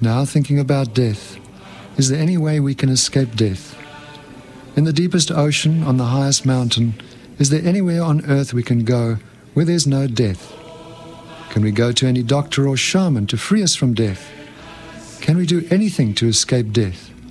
Now thinking about death, is there any way we can escape death? In the deepest ocean, on the highest mountain, is there anywhere on earth we can go where there's no death? Can we go to any doctor or shaman to free us from death? Can we do anything to escape death?